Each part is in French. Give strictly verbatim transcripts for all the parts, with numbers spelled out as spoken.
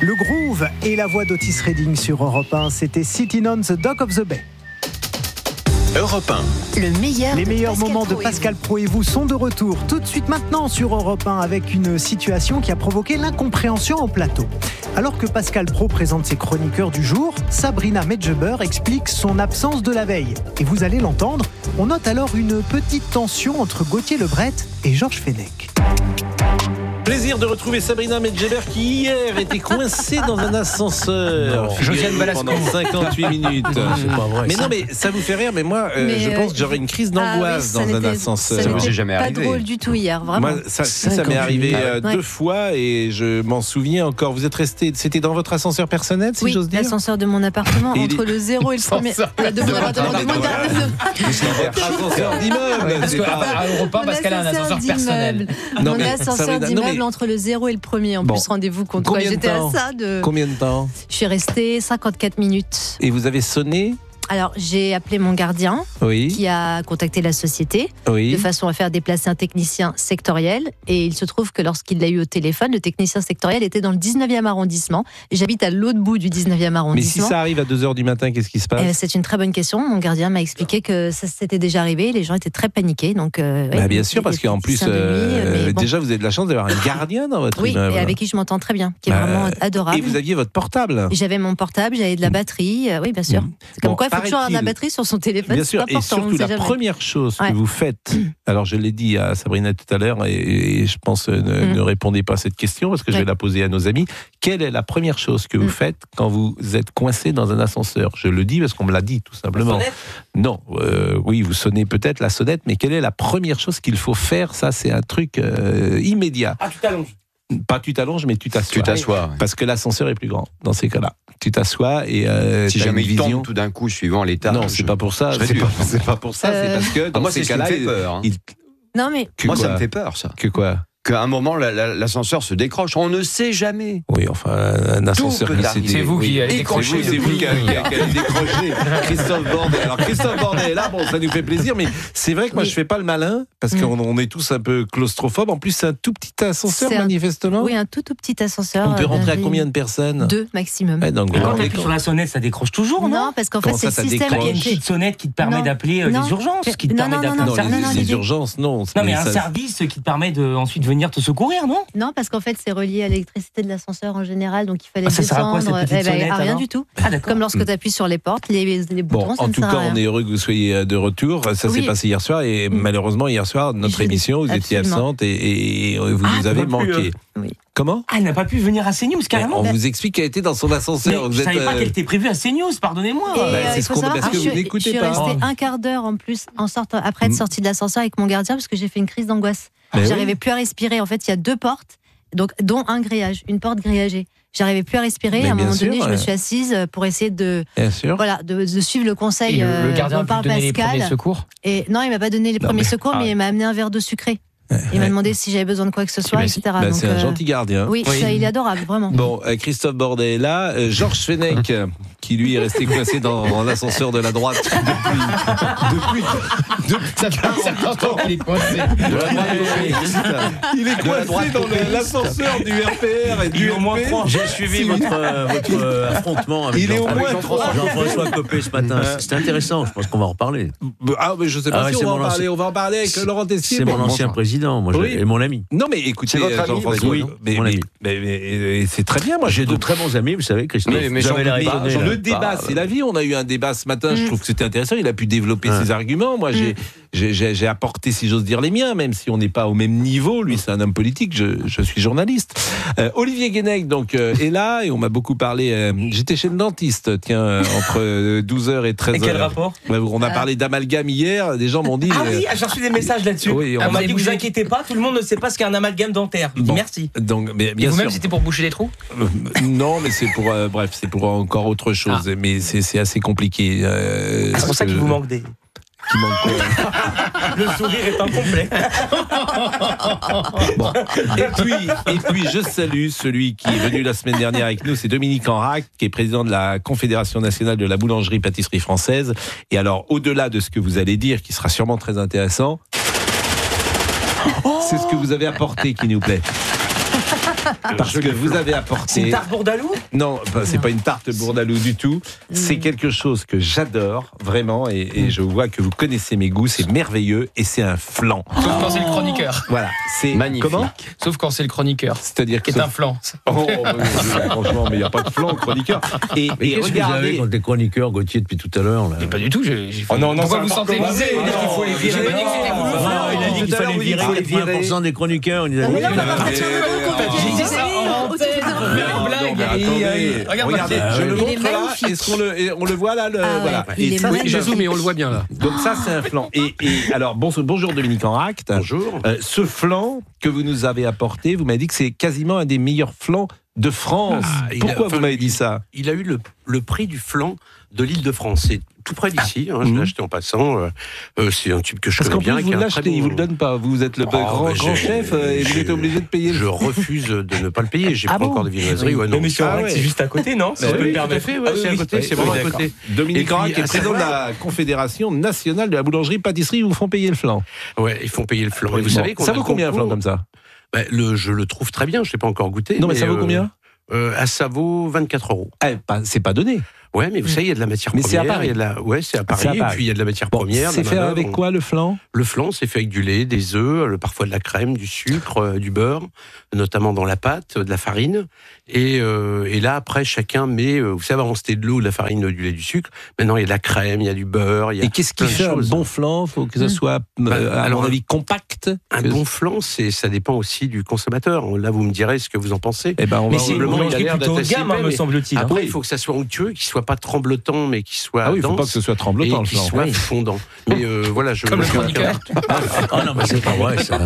Le groove et la voix d'Otis Redding sur Europe un, c'était Sitting on the Dock of the Bay. Europe un. Le meilleur Les meilleurs Pascal moments de Pro et Pascal Pro et vous sont de retour tout de suite maintenant sur Europe un avec une situation qui a provoqué l'incompréhension en plateau. Alors que Pascal Pro présente ses chroniqueurs du jour, Sabrina Medjeber explique son absence de la veille. Et vous allez l'entendre, on note alors une petite tension entre Gauthier Lebret et Georges Fenech. Plaisir de retrouver Sabrina Medjeber qui hier était coincée dans un ascenseur. Josiane Balasco pendant cinquante-huit minutes. C'est pas vrai. Mais ça. non, mais ça vous fait rire, mais moi, euh, Mais je euh, pense que j'aurais une crise d'angoisse ah oui, ça dans un n'était- ascenseur. Ça m'est n'était jamais pas arrivé. drôle du tout hier, vraiment. Moi, ça, si, ça m'est arrivé euh, Ouais. deux fois et je m'en souviens encore. Vous êtes resté, c'était dans votre ascenseur personnel, si Oui, j'ose dire. l'ascenseur de mon appartement, Et entre les- le zéro et le premier. L'ascenseur De mon appartement, de mon gardien. Votre ascenseur d'immeuble. Parce c'est qu'à pas- à Europa, Mon Pascal a un ascenseur personnel. d'immeuble. Non, Mon mais ascenseur Sabrina, non, d'immeuble mais- entre le zéro et le premier. En Bon. plus, rendez-vous compte. quoi. Combien de J'étais à temps ça de. Combien de temps? Je suis restée cinquante-quatre minutes. Et vous avez sonné? Alors, j'ai appelé mon gardien Oui. qui a contacté la société Oui. de façon à faire déplacer un technicien sectoriel. Et il se trouve que lorsqu'il l'a eu au téléphone, le technicien sectoriel était dans le dix-neuvième arrondissement. J'habite à l'autre bout du dix-neuvième Mais si arrondissement. ça arrive à deux heures du matin, qu'est-ce qui se passe? Euh, c'est une très bonne question. Mon gardien m'a expliqué que ça s'était déjà arrivé. Les gens étaient très paniqués. Donc, euh, Bah, ouais, bien sûr, des parce qu'en plus, techniciens de nuit, euh, mais bon. déjà, vous avez de la chance d'avoir un gardien dans votre Oui, immeuble. et avec qui je m'entends très bien, qui est Bah, vraiment adorable. Et vous aviez votre portable. J'avais mon portable, j'avais de la batterie. euh, oui, bien sûr. Mmh. C'est comme Bon, quoi, il faut toujours avoir de la paraît-il- batterie sur son téléphone. Bien c'est sûr, important, et surtout on ne la sait jamais. première chose Ouais. que vous faites, alors je l'ai dit à Sabrina tout à l'heure, et, et je pense euh, ne, Mm. ne répondez pas à cette question parce que je vais Ouais. la poser à nos amis. Quelle est la première chose que vous Mm. faites quand vous êtes coincé dans un ascenseur? Je le dis parce qu'on me l'a dit tout simplement. Non, euh, oui, vous sonnez peut-être la sonnette, mais quelle est la première chose qu'il faut faire? Ça, c'est un truc euh, immédiat. Ah, tu t'allonges. Pas tu t'allonges, mais tu t'assois. Tu t'assois. Parce que l'ascenseur est plus grand dans ces cas-là. Tu t'assois et euh, Si t'as jamais une il vision. tombe tout d'un coup, suivant l'état. Non, c'est je- pas pour ça. je serais C'est dur. pas, c'est pas pour ça. C'est Euh, parce que Ah, dans moi, ces c'est ce qui me cas-là, fait peur. hein. il, Non, mais que Moi, quoi ça me fait peur, ça. Que quoi? Qu'à un moment, la- la- l'ascenseur se décroche. On ne sait jamais. Oui, enfin, un ascenseur peut qui s'est arriver. C'est vous qui allez Oui, décrocher c'est vous, c'est depuis vous qui allez qui allez décrocher. Christophe Bordet. Alors, Christophe Bordet est là, bon, ça nous fait plaisir, mais c'est vrai que moi, Oui. je fais pas le malin, parce Mm. qu'on on est tous un peu claustrophobes. En plus, c'est un tout petit ascenseur, C'est un- manifestement. oui, un tout, tout petit ascenseur. On peut euh, rentrer à d'un- combien de personnes? Deux maximum. Ouais, donc, Et vous quand rendez t'appuies compte. sur la sonnette, ça décroche toujours, non? Non, parce qu'en fait, Comment c'est ça, le ça système Il y a qui une est petite sonnette qui te permet Non. d'appeler euh, Non. les urgences, qui te Non, permet non, non, d'appeler non, un Non, non, les, non, service. les les- urgences, non. Non, mais Mais un ça- service qui te permet de ensuite venir te secourir, non? Non, parce qu'en fait, c'est relié à l'électricité de l'ascenseur en général, donc il fallait Ah, ça sert à quoi, descendre. cette petite Eh ben, sonnette, à rien alors du tout. Ah, d'accord. Comme lorsque tu appuies sur les portes, les, les Bon, boutons, ça en ne tout sert cas, à rien. on est heureux que vous soyez de retour. Ça s'est Oui. passé hier soir et Mm. malheureusement, hier soir, notre Je- émission, vous étiez absolument. absente et, et- et vous Ah, nous tu avez vas plus, manqué. euh, Oui. Comment? Ah, elle n'a pas pu venir à CNews, Mais carrément. on vous explique qu'elle était dans son Mais ascenseur. je vous êtes, savais pas euh, qu'elle était prévue à CNews, pardonnez-moi. Et, Bah, euh, c'est il ce faut qu'on- savoir parce que que je, vous suis- n'écoutez je suis pas. restée Oh. un quart d'heure en plus en sortant, après être Mm. sortie de l'ascenseur avec mon gardien parce que j'ai fait une crise d'angoisse. Mais oui. J'arrivais plus à respirer. En fait, il y a deux portes, donc dont un grillage, une porte grillagée. J'arrivais plus à respirer. Mais à un bien moment donné, sûr, je me ouais. suis assise pour essayer de, Bien sûr. voilà, de, de suivre le conseil Et le, le euh, gardien dont a pu parle donner les Pascal. premiers secours. Et non, il m'a pas donné les Non, premiers mais- secours, ah mais ouais. il m'a amené un verre d'eau sucrée. Il m'a demandé si j'avais besoin de quoi que ce soit, et cetera. Bah, Donc, c'est un euh, gentil gardien. Oui, Oui. ça, il est adorable, vraiment. Bon, euh, Christophe Bordet est là. Euh, Georges Fenech, euh, qui lui est resté coincé dans, dans l'ascenseur de la droite depuis. depuis, Ça fait un certain temps qu'il est coincé. de la droite Il est De la coincé droite dans le- populiste. l'ascenseur du R P R et Il du est au moins L P. trois. J'ai suivi votre, euh, votre euh, affrontement avec Il est au Jean- moins avec trois. Jean-François Copé ce matin. C'était intéressant, je pense qu'on va en reparler. Ah, mais je sais pas Ah ouais, si c'est on va en mon parler. ancien- On va en parler avec Laurent Tessier. C'est mais mon bon, ancien enfin. président, moi, je- Oui. et mon ami. Non, mais écoutez, C'est votre ami, Jean-François, oui, mais, mon mais- ami. mais- mais- mais c'est très bien. Moi, J'ai je de trouve- très bons amis, vous savez, Christophe. Mais- mais vous avez j'en l'air doute pas, étonné, j'en là. Le débat, Bah, c'est la vie. On a eu un débat ce matin. Je Mm. trouve que c'était intéressant. Il a pu développer Ouais. ses arguments. Moi, j'ai, j'ai, j'ai, j'ai apporté, si j'ose dire, les miens, même si on n'est pas au même niveau. Lui, c'est un homme politique. Je, je suis journaliste. Euh, Olivier Guénec, donc, euh, est là et on m'a beaucoup parlé. euh, j'étais chez le dentiste, tiens, euh, entre euh, douze heures et treize heures. Et quel rapport? Ouais, on a Ah. parlé d'amalgame hier. Des gens m'ont dit. Ah euh, oui, j'ai reçu des messages là-dessus. Oui, on on m'a vous dit, a vous bougé. inquiétez pas, tout le monde ne sait pas ce qu'est un amalgame dentaire. Je dis Bon. merci. Donc, mais, Et bien vous-même, sûr. c'était pour boucher les trous? Euh, non, mais c'est pour euh, bref, c'est pour encore autre chose. Mais c'est, c'est assez compliqué. euh, C'est pour ça ce- qu'il vous manque des. Qui manque quoi. Le sourire est incomplet. Bon. Et puis, et puis, je salue celui qui est venu la semaine dernière avec nous, c'est Dominique Enrac, qui est président de la Confédération nationale de la boulangerie-pâtisserie française. Et alors, au-delà de ce que vous allez dire, qui sera sûrement très intéressant, c'est ce que vous avez apporté qui nous plaît. Parce que vous avez C'est apporté. une tarte bourdalou? Non, bah, c'est Non. pas une tarte bourdalou du tout. C'est quelque chose que j'adore vraiment, et, et je vois que vous connaissez mes goûts. C'est merveilleux et c'est un flan. Sauf quand c'est le chroniqueur. Voilà, c'est Magnifique. Comment Sauf quand c'est le chroniqueur. C'est-à-dire que Qui est un flan. Oh, oh, bah, oui, oui, franchement, mais il n'y a pas de flan chroniqueur. Et, Mais et qu'est-ce que vous avez regardez. contre les chroniqueurs, Gauthier, depuis tout à l'heure là Mais pas du tout. J'ai, j'ai fait... Oh non, non, Pourquoi ça vous va sentez pas visé? commencer. Il dit qu'il faut les virer. J'ai pas dit que c'était vous le Non, flan. il a dit qu'il Tout à l'heure, fallait vous dites virer qu'il faut les quatre-vingts pour cent des chroniqueurs. Il a dit. Mais non, mais Mais- à partir du moment où on J'ai dit ça en antenne. Mais une blague. Non, mais Et, euh, attendez, Regarde, regardez, regarde. je le Il est montre là. magnifique. Est-ce qu'on le, et on le voit là le, Ah ouais, voilà. il Et est ça, magnifique. c'est- J'ai zoomé, on le voit bien là. Donc ça, c'est un flan. Et, et alors, bon, bonjour Dominique Enracte. Bonjour. Euh, ce flan que vous nous avez apporté, vous m'avez dit que c'est quasiment un des meilleurs flans de France. Ah, il a- Pourquoi enfin, vous m'avez dit ça? Il a eu le, le prix du flan de l'Île-de-France. C'est tout près d'ici. Hein, je Mhm. l'ai acheté en passant. Euh, euh, c'est un type que je Parce connais qu'en bien. plus, qui vous a un très l'achetez, bon- il vous le donne pas. Vous êtes le Oh, grand, bah, grand j'ai- chef euh, et vous j'ai- êtes obligé de payer le Je refuse de ne pas le payer. J'ai Ah pas bon encore de viennoiserie. Ouais, non. Mais monsieur Ah Henrique, ouais. c'est juste à côté, non? Si Bah je peux oui, me Tout à permettre. fait, ouais, Ah oui, c'est à oui, côté, oui, c'est vraiment oui, à côté. Dominique Et puis, Enracte est à président de savoir- la Confédération nationale de la boulangerie-pâtisserie. Ils vous font payer le flan. Ouais, ils font payer le flan. Et vous Bon, savez qu'on ça a vaut le combien un flan concours- comme ça? Bah, le, je le trouve très bien. Je l'ai pas encore goûté. Non, mais ça vaut euh, combien? euh, ah, ça vaut vingt-quatre euros. Eh, pas- C'est pas donné. Ouais, mais vous savez, il y a de la matière Mais c'est à première. Paris. il y a de la... Ouais, c'est à Paris. C'est à Et Paris. puis il y a de la matière Bon, première. c'est de la fait manœuvre. avec quoi le flan? Le flan, c'est fait avec du lait, des œufs, le- parfois de la crème, du sucre, euh, du beurre, notamment dans la pâte, de la farine. Et, euh, et là, après, chacun met, euh, vous savez, avant c'était de l'eau, de la farine, du lait, du sucre. Maintenant, il y a de la crème, il y a du beurre. Il y a Et qu'est-ce qui plein de fait un choses. bon flan? Faut que ça Mm. soit, euh, Bah, à alors, mon avis, compact. Un Que- bon flan, c'est, ça dépend aussi du consommateur. Là, vous me direz ce que vous en pensez. Eh ben, on Mais va c'est une Visiblement, il a boulangerie l'air plutôt haut de d'être gamme, hein, assez me épais. semble-t-il. hein. Après, il faut que ça soit onctueux, qu'il soit pas tremblotant, mais qu'il soit Ah oui, il faut dense pas que ce soit et tremblotant le qu'il flan. soit Oui. fondant. Mais euh, voilà, je Comme le je- chroniqueur. Oh non, mais c'est pas vrai ça.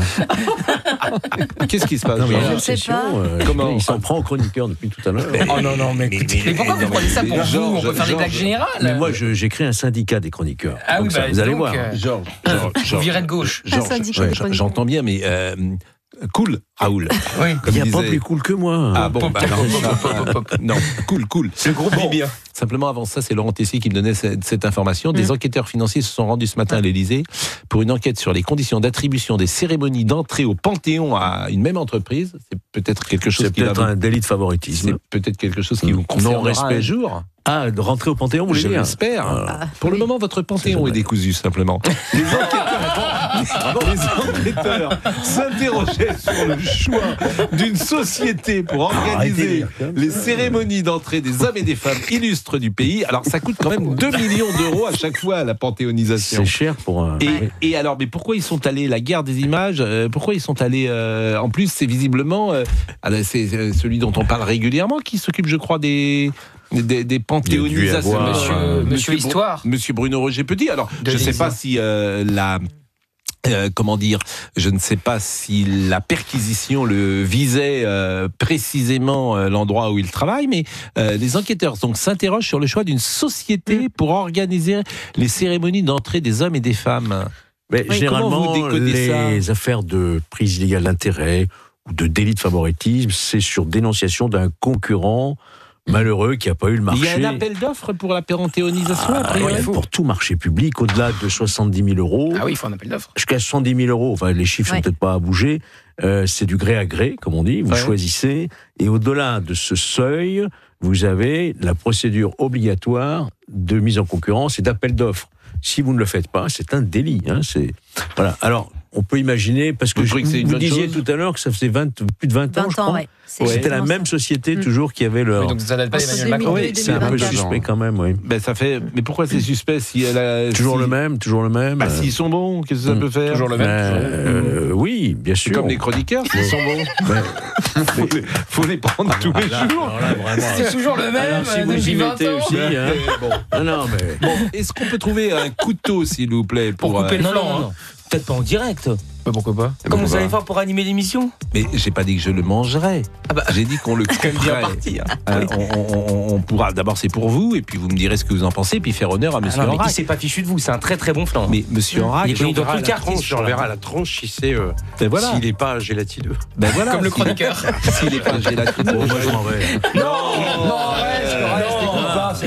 Qu'est-ce qui se passe? Non, mais Georges il a Je ne sais l'impression, pas. euh, Comment il s'en prend au chroniqueur depuis tout à l'heure. Oh non, non, mais écoutez. Mais pourquoi vous prenez ça pour mais vous? Georges, On peut faire des Georges. blagues générales. Mais moi, je- j'ai créé un syndicat des chroniqueurs. Ah oui, Donc ça, bah, vous allez donc, voir. euh, Georges, Vous Georges, virez de gauche. Georges, Un syndicat ouais, des chroniqueurs. j'entends bien, mais euh, cool, Raoul. Oui. Comme Il n'y a pas disait- plus cool que moi. Ah bon, bah non, non, cool, cool. Le groupe Bon. vit bien. Simplement, avant ça, c'est Laurent Tessier qui me donnait cette, cette information. Des Mmh. enquêteurs financiers se sont rendus ce matin à l'Élysée pour une enquête sur les conditions d'attribution des cérémonies d'entrée au Panthéon à une même entreprise. C'est peut-être quelque chose C'est qui va peut-être vous- un délit de c'est favoritisme. peut-être quelque chose qui vous Non concernera respect. un jour. Ah, de rentrer au Panthéon, vous voulez Je dire l'espère. Ah. Pour le oui. moment, votre Panthéon est décousu, simplement. Les enquêteurs, les enquêteurs s'interrogeaient sur le choix d'une société pour organiser les cérémonies d'entrée des hommes et des femmes illustres du pays. Alors, ça coûte quand même deux millions d'euros à chaque fois, la panthéonisation. C'est cher pour un. Et, et alors, mais pourquoi ils sont allés, la guerre des images, euh, pourquoi ils sont allés, euh, en plus, c'est visiblement, euh, ah, c'est euh, celui dont on parle régulièrement, qui s'occupe, je crois, des... Des, des panthéonisations. avoir, Monsieur- Euh, Monsieur Bru- Histoire. Monsieur Bruno Roger Petit. Alors, De je ne sais l'Élysée. pas si euh, la. euh, comment dire, je ne sais pas si la perquisition le visait euh, précisément euh, l'endroit où il travaille, mais euh, les enquêteurs donc s'interrogent sur le choix d'une société pour organiser les cérémonies d'entrée des hommes et des femmes. Mais Oui, généralement, comment vous décodez les affaires de prise illégale d'intérêt ou de délit de favoritisme, c'est sur dénonciation d'un concurrent malheureux qui n'a pas eu le marché. Il y a un appel d'offres pour la panthéonisation, Ah, après. ouais, pour tout marché public, au-delà de soixante-dix mille euros, Ah oui, il faut un appel d'offres. jusqu'à soixante-dix mille euros, enfin les chiffres Ouais. sont peut-être pas à bouger, euh, c'est du gré à gré, comme on dit, vous Ouais. choisissez, et au-delà de ce seuil, vous avez la procédure obligatoire de mise en concurrence et d'appel d'offres. Si vous ne le faites pas, c'est un délit. Hein, c'est... Voilà. Alors, on peut imaginer, parce que Vous je- trouvez que c'est une vous bonne disiez chose tout à l'heure que ça faisait vingt, plus de vingt ans, je vingt ans, crois. ouais. C'est C'était la exactement même ça. société Mm. toujours qui avait leur... Oui, donc ça date pas Entre d'Emmanuel deux mille Macron. deux et Oui, c'est un peu deux mille vingt-quatre. suspect quand même, oui. Ben ça fait. Mais pourquoi c'est suspect si elle a Toujours si- le même, toujours le même. Bah, euh, s'ils sont bons, qu'est-ce que ça Mm. peut faire? Toujours le même. euh, oui, bien C'est sûr. comme les chroniqueurs, s'ils sont bons. Ouais. faut, les, faut les prendre tous les Là, jours. alors là, vraiment, C'est toujours le même alors, si euh, vous depuis y vingt mettez ans. aussi, hein. Non, non, mais... Bon, est-ce qu'on peut trouver un couteau, s'il vous plaît, pour, Pour couper le euh, flanc. hein. Peut-être pas en direct. Bah, pourquoi pas? Comment vous pourquoi allez faire pour animer l'émission? Mais j'ai pas dit que je le mangerais. Ah bah, J'ai dit qu'on le quand même bien couperait. parti. hein. Euh, on, on- on pourra. D'abord, c'est pour vous, et puis vous me direz ce que vous en pensez, puis faire honneur à Ah Monsieur non, mais Enrac. qui s'est pas fichu de vous? C'est un très très bon flan. Mais Monsieur Enrac, Il est connu On dans verra tout le la quartier. tranche, sur on la- verra la tranche si c'est euh, ben voilà. s'il n'est pas gélatineux. Ben voilà. Comme le Si- chroniqueur. S'il est pas gélatineux. Bon, moi, je m'en vais. Non, non, reste, reste, non, écoute pas, c'est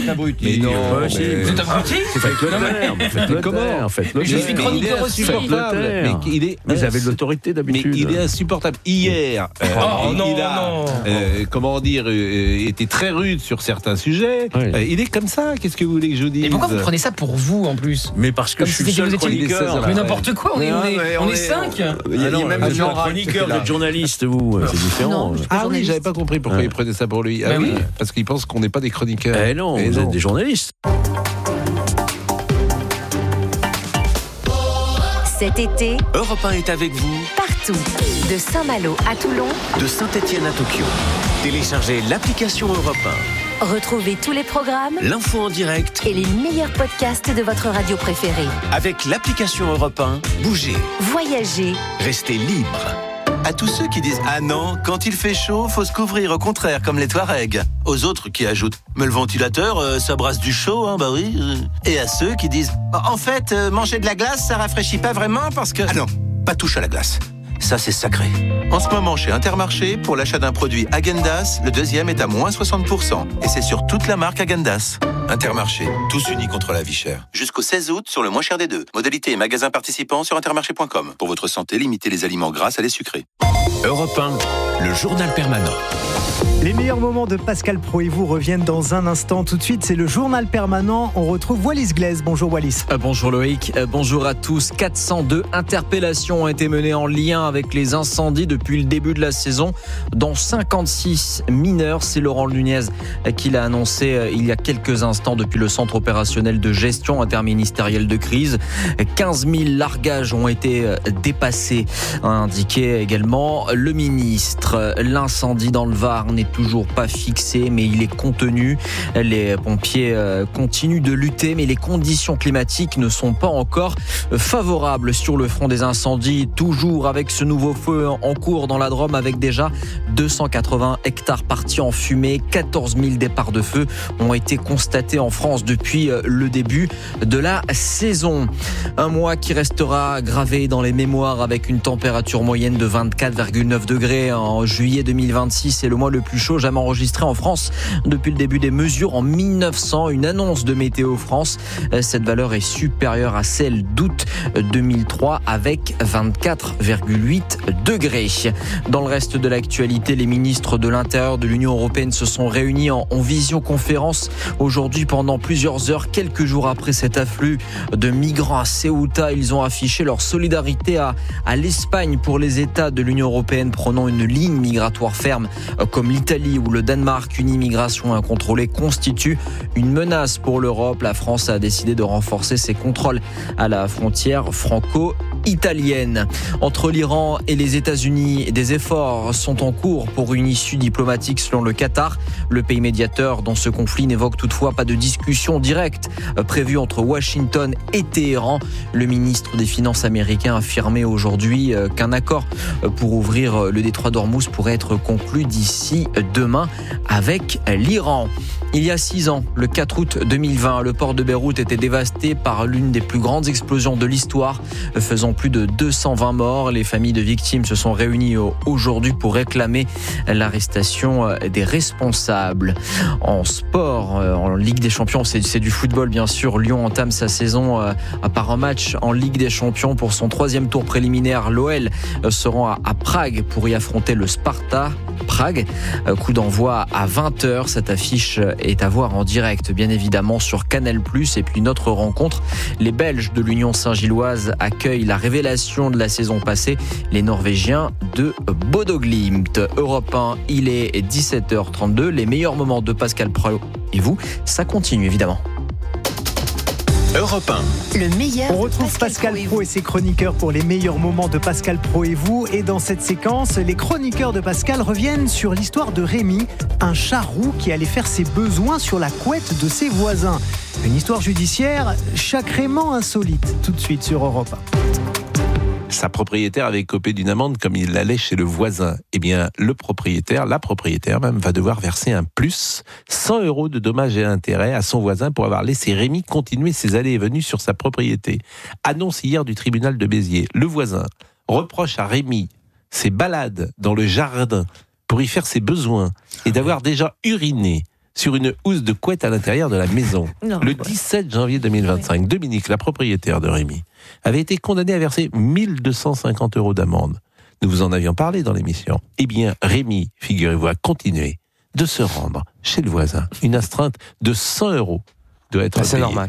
êtes abruti. Mais non, Ouais, si. mais- Vous êtes abruti Faites le Non, mais- taire, mais faites le Comment taire, faites le Mais je taire. suis chroniqueur aussi. Faites le insupportable. taire. Mais il est, Vous avez de l'autorité mais d'habitude. il est insupportable. Hier, euh, Oh, il, non, il a, non. euh, comment dire, euh, été très rude sur certains sujets. Oui. Euh, il est comme ça. Qu'est-ce que vous voulez que je vous dise? Et pourquoi vous prenez ça pour vous en plus? Mais parce que Comme je si suis le c'était- seul vous étiez- chroniqueur. Mais Mais là. n'importe quoi, on est, Non, on est, mais on on est est- cinq. Il y a, il y a Ah non, même euh, des gens chroniqueur, vous êtes journaliste, vous, c'est différent. Non, je suis pas Ah oui, journaliste. j'avais pas compris pourquoi Ouais. il prenait ça pour lui. Bah Ah oui, oui. parce qu'il pense qu'on n'est pas des chroniqueurs. Eh non, Eh vous non. êtes des journalistes. Cet été, Europe un est avec vous partout. De Saint-Malo à Toulon, de Saint-Étienne à Tokyo. Téléchargez l'application Europe un. retrouvez tous les programmes L'info en direct et les meilleurs podcasts de votre radio préférée. avec l'application Europe un. Bougez, Voyagez, restez libre. À tous ceux qui disent « Ah non, quand il fait chaud, faut se couvrir, au contraire, comme les Touaregs ». Aux autres qui ajoutent « Mais le ventilateur, euh, ça brasse du chaud, hein, bah oui. euh. » Et à ceux qui disent « En fait, euh, manger de la glace, ça rafraîchit pas vraiment parce que… » Ah non, pas touche à la glace. Ça, c'est sacré. En ce moment, chez Intermarché, pour l'achat d'un produit Häagen-Dazs, le deuxième est à moins soixante pour cent. Et c'est sur toute la marque Häagen-Dazs. Intermarché, tous unis contre la vie chère. Jusqu'au seize août, sur le moins cher des deux. Modalité et magasins participants sur intermarché point com. Pour votre santé, limitez les aliments gras à les sucrés. Europe un, le journal permanent. Les meilleurs moments de Pascal Praud et vous reviennent dans un instant. Tout de suite, c'est le journal permanent. On retrouve Wallis Glaise. Bonjour Wallis. Euh, Bonjour Loïc, Euh, bonjour à tous. quatre cent deux interpellations ont été menées en lien avec les incendies depuis le début de la saison, dont cinquante-six mineurs. C'est Laurent Nunez qui l'a annoncé euh, il y a quelques instants depuis le centre opérationnel de gestion interministérielle de crise. quinze mille largages ont été euh, dépassés, a indiqué également le ministre. L'incendie dans le Var n'est toujours pas fixé, mais il est contenu. Les pompiers euh, continuent de lutter, mais les conditions climatiques ne sont pas encore favorables sur le front des incendies. Toujours avec ce nouveau feu en cours dans la Drôme, avec déjà deux cent quatre-vingts hectares partis en fumée. quatorze mille départs de feu ont été constatés en France depuis le début de la saison. Un mois qui restera gravé dans les mémoires avec une température moyenne de vingt-quatre virgule neuf degrés en juillet deux mille vingt-six. C'est le mois le plus chaud jamais enregistré en France depuis le début des mesures en mille neuf cents. Une annonce de Météo France. Cette valeur est supérieure à celle d'août deux mille trois avec vingt-quatre virgule huit degrés. Dans le reste de l'actualité, les ministres de l'Intérieur de l'Union européenne se sont réunis en, en visioconférence aujourd'hui pendant plusieurs heures. Quelques jours après cet afflux de migrants à Ceuta, ils ont affiché leur solidarité à, à l'Espagne pour les États de l'Union européenne prenant une ligne migratoire ferme comme l'Italie ou le Danemark. Une immigration incontrôlée constitue une menace pour l'Europe. La France a décidé de renforcer ses contrôles à la frontière franco-italienne. Entre l'Iran et les États-Unis, des efforts sont en cours pour une issue diplomatique selon le Qatar. Le pays médiateur dans ce conflit n'évoque toutefois pas de discussion directe prévue entre Washington et Téhéran. Le ministre des Finances américain a affirmé aujourd'hui qu'un accord pour ouvrir le détroit d'Ormuz pourrait être conclu d'ici demain avec l'Iran. Il y a six ans, le quatre août deux mille vingt, le port de Beyrouth était dévasté par l'une des plus grandes explosions de l'histoire, faisant plus de deux cent vingt morts. Les familles de victimes se sont réunies aujourd'hui pour réclamer l'arrestation des responsables. En sport, en Ligue des Champions, c'est, c'est du football bien sûr. Lyon entame sa saison par un match en Ligue des Champions pour son troisième tour préliminaire. L'O L se rend à Prague pour y affronter le Sparta Prague. Coup d'envoi à vingt heures. Cette affiche est à voir en direct, bien évidemment, sur Canal plus. Et puis notre rencontre, les Belges de l'Union Saint-Gilloise accueillent la révélation de la saison passée, les Norvégiens de Bodo Glimt. Europe un, il est dix-sept heures trente-deux. Les meilleurs moments de Pascal Praud et vous, ça continue évidemment. Europe un. Le meilleur. On retrouve Pascal, Pascal Praud et ses chroniqueurs pour les meilleurs moments de Pascal Praud et vous. Et dans cette séquence, les chroniqueurs de Pascal reviennent sur l'histoire de Rémi, un charroux qui allait faire ses besoins sur la couette de ses voisins. Une histoire judiciaire sacrément insolite. Tout de suite sur Europe un. Sa propriétaire avait copé d'une amende comme il l'allait chez le voisin. Eh bien, le propriétaire, la propriétaire même, va devoir verser un plus, cent euros de dommages et intérêts à son voisin pour avoir laissé Rémi continuer ses allées et venues sur sa propriété. Annonce hier du tribunal de Béziers. Le voisin reproche à Rémi ses balades dans le jardin pour y faire ses besoins et d'avoir déjà uriné sur une housse de couette à l'intérieur de la maison. Non, le ouais. dix-sept janvier deux mille vingt-cinq, Dominique, la propriétaire de Rémi, avait été condamnée à verser mille deux cent cinquante euros d'amende. Nous vous en avions parlé dans l'émission. Eh bien, Rémi, figurez-vous, a continué de se rendre chez le voisin. Une astreinte de cent euros doit être Ah, c'est payée. normal.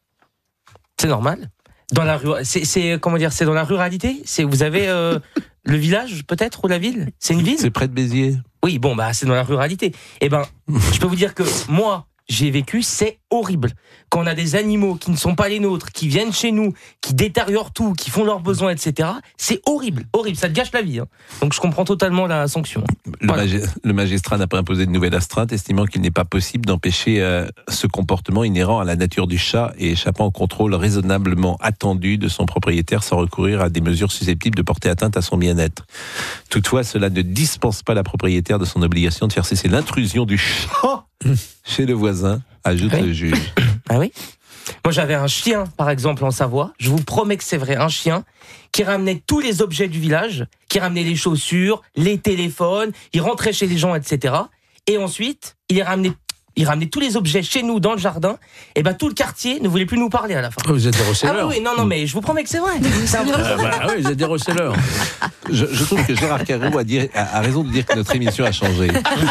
C'est normal. Dans la rue, c'est, c'est comment dire, c'est dans la ruralité. C'est vous avez euh, le village peut-être ou la ville. C'est une ville. C'est près de Béziers. Oui, bon bah c'est dans la ruralité. Eh ben, je peux vous dire que moi j'ai vécu, c'est horrible. Quand on a des animaux qui ne sont pas les nôtres, qui viennent chez nous, qui détériorent tout, qui font leurs besoins, et cetera. C'est horrible, horrible. Ça te gâche la vie. Hein. Donc je comprends totalement la sanction. Le, Voilà. magi- le magistrat n'a pas imposé de nouvelle astreinte, estimant qu'il n'est pas possible d'empêcher euh, ce comportement inhérent à la nature du chat et échappant au contrôle raisonnablement attendu de son propriétaire sans recourir à des mesures susceptibles de porter atteinte à son bien-être. Toutefois, cela ne dispense pas la propriétaire de son obligation de faire cesser l'intrusion du chat chez le voisin, ajoute Oui. le juge. Ah oui. Moi j'avais un chien par exemple en Savoie. Je vous promets que c'est vrai, un chien qui ramenait tous les objets du village, qui ramenait les chaussures, les téléphones, il rentrait chez les gens, et cetera. Et ensuite, il les ramenait. Il ramenait tous les objets chez nous dans le jardin, et ben tout le quartier ne voulait plus nous parler à la fin. Oh, vous êtes des Ah receleurs. oui, oui, non, non, mais je vous promets que c'est vrai. C'est un vrai Ah bah oui, vous êtes des receleurs. Je, je trouve que Gérard Carreau a, dit- a- a raison de dire que notre émission a changé.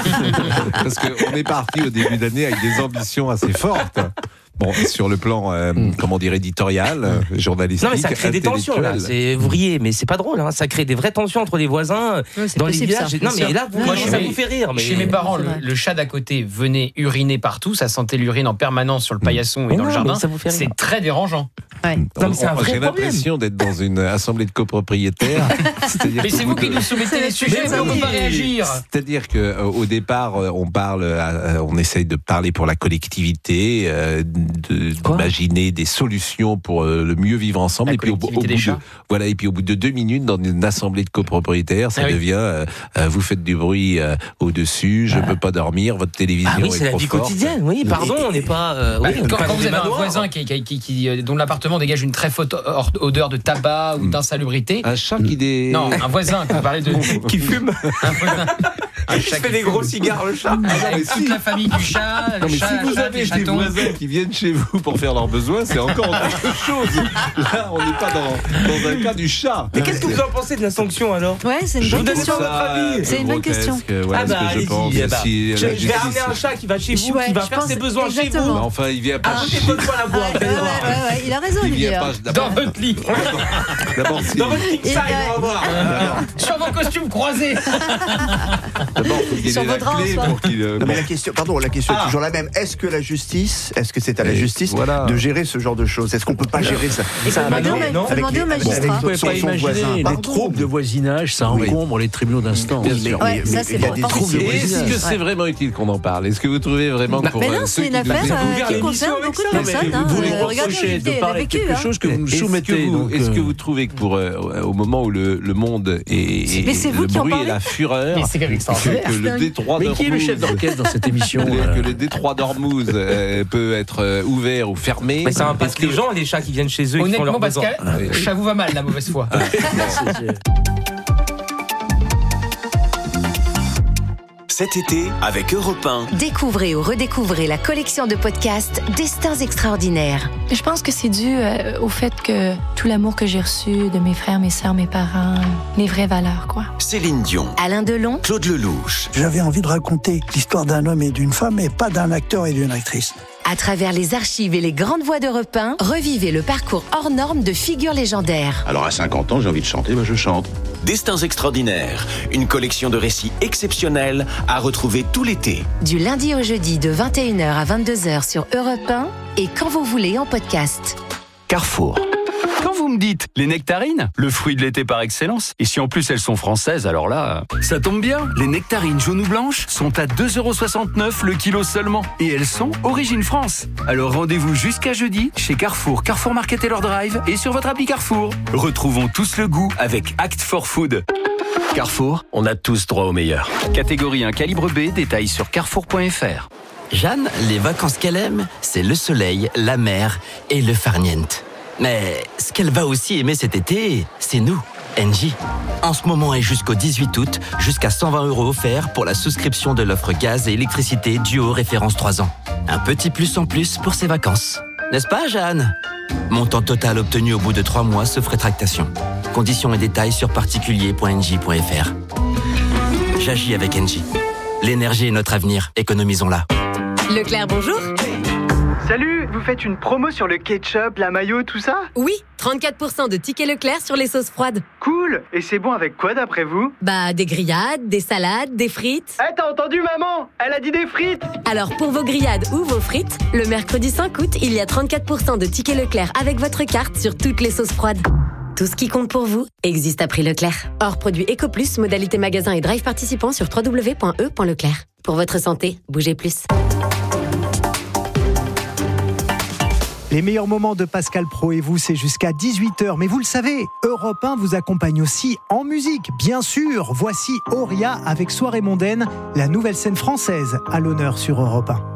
Parce qu'on est parti au début d'année avec des ambitions assez fortes. Bon, sur le plan, euh, comment dire, éditorial, euh, journalistique, Non mais ça crée des tensions là. intellectuel. C'est vous riez, mais c'est pas drôle. Hein. Ça crée des vraies tensions entre les voisins Ouais, c'est dans les possible, villages. ça. Non mais là, vous, Non, moi, non, ça mais- vous fait rire. Mais Chez mes parents, C'est le, vrai. le chat d'à côté venait uriner partout, ça sentait l'urine en permanence sur le paillasson et Mais dans non, le jardin. mais ça vous fait rire. C'est très dérangeant. Ouais. Non, mais c'est un On- vrai J'ai problème. l'impression d'être dans une assemblée de copropriétaires. C'est-à-dire Mais qu'au c'est bout vous qui de- nous soumettez les sujets, Mais mais on ne oui. peut pas réagir. C'est-à-dire que euh, au départ, euh, on parle, euh, on essaye de parler pour la collectivité, euh, de- Quoi d'imaginer des solutions pour euh, le mieux vivre ensemble. La et puis au, bout- au bout collectivité des de, chats. voilà, et puis au bout de deux minutes, dans une assemblée de copropriétaires, ça Ah oui. devient, euh, euh, vous faites du bruit euh, au-dessus, je ne peux pas dormir, votre télévision Ah oui, est c'est la trop vie forte. quotidienne. Oui, pardon, on n'est pas. euh, Bah, oui, on est quand, pas quand dans vous des avez un manoirs. voisin qui, qui, qui- qui- euh, dont l'appartement dégage une très forte or- odeur de tabac ou d'insalubrité. Un chat qui dé... Non, un voisin, vous parlez de. qui fume, Un voisin. Un qui chat fait qui des fume. gros cigares, le chat. Avec toute la famille du chat, Non, le mais chat, si la vous chatte, avez les des chatons. voisins qui viennent chez vous pour faire leurs besoins, c'est encore autre chose. Là, on n'est pas dans, dans un cas du chat. Mais qu'est-ce que vous en pensez de la sanction alors? Ouais, c'est une Je bonne vous question. donne votre avis. C'est une bonne grotesque, question. Voilà Ah bah, ce que je allez-y, pense. eh bah, Si je, la je vais justice- ramener un chat qui va chez vous, Ouais, qui va je faire pense- ses besoins chez exactement. Mais vous. enfin, il vient Ah, pas. c'est bonne fois la boire, vous Ouais, allez ouais, voir. ouais, ouais, il a raison, Il Olivier. vient pas. Dans D'abord, votre lit. d'abord, si- Dans votre king Et size, là- on va voir. Sur vos costumes croisés. d'abord, faut qu'il Sur ait la votre clé rang, pour qu'il. euh, Non, mais bon. la question, pardon, la question Ah. est toujours la même. Est-ce que la justice, est-ce que c'est à la Et justice voilà. de gérer ce genre de choses? Est-ce qu'on peut pas gérer ça, Il ça faut demander au avec- ma- faut avec demander les- au avec- magistrat. avec Vous pouvez son- pas son imaginer voisin? les Pardon. troubles de voisinage, ça Oui. encombre les tribunaux d'instance. Mais- Bien sûr. Ouais, mais- ça, mais c'est il y a bon. des Pas troubles de possible. Est-ce voisinage. que c'est vraiment utile qu'on en parle? Est-ce que vous trouvez vraiment que pour Mais euh, non, ceux c'est une qui nous affaire écoutent- euh, ouvert qui l'émission concerne avec beaucoup ça. de Non, mais personnes. hein. vous les Euh, Regardez reprochez Olivier, de il a parler de vécu. quelque hein. chose que vous nous Est-ce que soumettez. vous, donc, est-ce que euh, vous trouvez que pour euh, au moment où le, le monde est, Mais c'est est- vous le qui en bruit et parlez. la fureur, Mais c'est quand même que, extraordinaire. que le détroit Mais qui est le d'Ormuz- chef d'orchestre dans cette émission que, les- euh que le détroit d'Ormuz euh, peut être euh, ouvert ou fermé? Mais ça impacte Est-ce que- les gens, les chats qui viennent chez eux et qui font Honnêtement, leurs besoins. Pascal, oui. ça vous va mal la mauvaise foi. Cet été, avec Europe un, Découvrez ou redécouvrez la collection de podcasts Destins extraordinaires. Je pense que c'est dû euh, au fait que tout l'amour que j'ai reçu de mes frères, mes sœurs, mes parents, les vraies valeurs, quoi. Céline Dion, Alain Delon, Claude Lelouch, J'avais envie de raconter l'histoire d'un homme et d'une femme, et pas d'un acteur et d'une actrice. à travers les archives et les grandes voix d'Europe un, revivez le parcours hors norme de figures légendaires. Alors à cinquante ans, j'ai envie de chanter, ben je chante. Destins extraordinaires, une collection de récits exceptionnels à retrouver tout l'été. Du lundi au jeudi de vingt et une heures à vingt-deux heures sur Europe un et quand vous voulez en podcast. Carrefour. Quand vous me dites les nectarines, le fruit de l'été par excellence, et si en plus elles sont françaises, alors là, ça tombe bien. Les nectarines jaunes ou blanches sont à deux euros soixante-neuf le kilo seulement, et elles sont origine France. Alors rendez-vous jusqu'à jeudi chez Carrefour, Carrefour Market et leur drive, et sur votre appli Carrefour. Retrouvons tous le goût avec Act for Food. Carrefour, on a tous droit au meilleur. Catégorie un calibre B, détails sur carrefour point f r. Jeanne, les vacances qu'elle aime, c'est le soleil, la mer et le farniente. Mais ce qu'elle va aussi aimer cet été, c'est nous. Engie. En ce moment et jusqu'au dix-huit août, jusqu'à cent vingt euros offerts pour la souscription de l'offre gaz et électricité Duo référence trois ans. Un petit plus en plus pour ses vacances. N'est-ce pas, Jeanne ? Montant total obtenu au bout de trois mois sauf rétractation. Conditions et détails sur particulier point engie point f r. J'agis avec Engie. L'énergie est notre avenir, économisons-la. Leclerc, bonjour. Salut, vous faites une promo sur le ketchup, la mayo, tout ça ? Oui, trente-quatre pour cent de tickets Leclerc sur les sauces froides. Cool. Et c'est bon avec quoi d'après vous ? Bah, des grillades, des salades, des frites. Eh, t'as entendu maman ? Elle a dit des frites. Alors pour vos grillades ou vos frites, le mercredi cinq août, il y a trente-quatre pour cent de tickets Leclerc avec votre carte sur toutes les sauces froides. Tout ce qui compte pour vous existe à prix Leclerc. Hors produit EcoPlus, modalité magasin et drive participant sur w w w point e point leclerc. Pour votre santé, bougez plus. Les meilleurs moments de Pascal Praud et vous, c'est jusqu'à dix-huit heures. Mais vous le savez, Europe un vous accompagne aussi en musique, bien sûr. Voici Auria avec Soirée mondaine, la nouvelle scène française à l'honneur sur Europe un.